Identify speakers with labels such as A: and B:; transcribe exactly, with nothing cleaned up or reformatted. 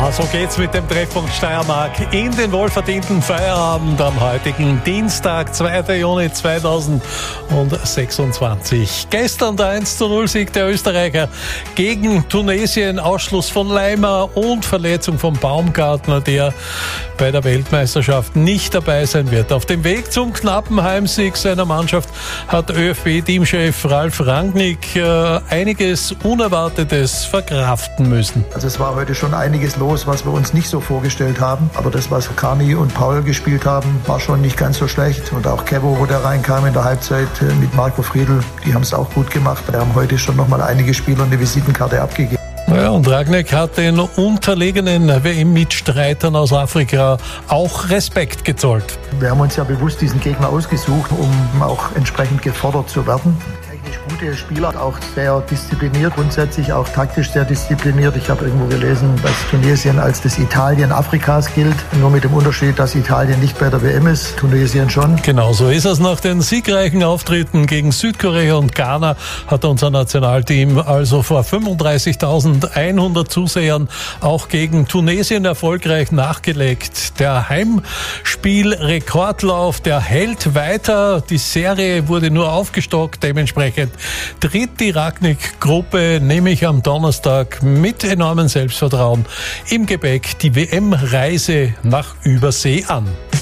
A: Ja, so geht's mit dem Treffpunkt Steiermark in den wohlverdienten Feierabend am heutigen Dienstag, zweiten Juni zweitausendsechsundzwanzig. Gestern der eins zu null Sieg der Österreicher gegen Tunesien, Ausschluss von Leimer und Verletzung von Baumgartner, der bei der Weltmeisterschaft nicht dabei sein wird. Auf dem Weg zum knappen Heimsieg seiner Mannschaft hat ÖFB-Teamchef Ralf Rangnick äh, einiges Unerwartetes verkraften müssen.
B: Also es war heute schon einiges los, was wir uns nicht so vorgestellt haben. Aber das, was Carmi und Paul gespielt haben, war schon nicht ganz so schlecht. Und auch Kevo, wo der reinkam in der Halbzeit mit Marco Friedl, die haben es auch gut gemacht. Wir haben heute schon noch mal einige Spieler eine Visitenkarte abgegeben.
A: Ja, und Rangnick hat den unterlegenen W M-Mitstreitern aus Afrika auch Respekt gezollt.
B: Wir haben uns ja bewusst diesen Gegner ausgesucht, um auch entsprechend gefordert zu werden. Technisch gute Spieler, auch sehr diszipliniert, grundsätzlich auch taktisch sehr diszipliniert. Ich habe irgendwo gelesen, dass Tunesien als das Italien Afrikas gilt, nur mit dem Unterschied, dass Italien nicht bei der W M ist, Tunesien schon.
A: Genau so ist es. Nach den siegreichen Auftritten gegen Südkorea und Ghana hat unser Nationalteam also vor fünfunddreißigtausendeinhundert Zusehern auch gegen Tunesien erfolgreich nachgelegt. Der Heimspielrekordlauf, der hält weiter. Die Serie wurde nur aufgestockt. Dementsprechend tritt die Rangnick-Gruppe nämlich am Donnerstag mit enormem Selbstvertrauen im Gepäck die W M-Reise nach Übersee an.